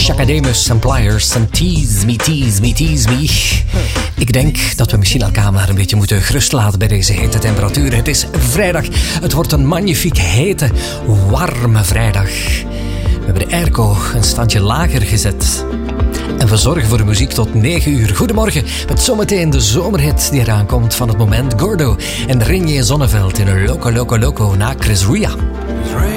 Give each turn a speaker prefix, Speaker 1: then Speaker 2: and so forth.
Speaker 1: Chakademus en Pliers en Tease Me, Tease Me, Tease Me. Ik denk dat we misschien elkaar maar een beetje moeten gerust laten bij deze hete temperatuur. Het is vrijdag. Het wordt een magnifiek hete, warme vrijdag. We hebben de airco een standje lager gezet. En we zorgen voor de muziek tot 9 uur. Goedemorgen, met zometeen de zomerhit die eraan komt van het moment. Gordo en Rinje Zonneveld in een Loco Loco Loco na Chris Ria.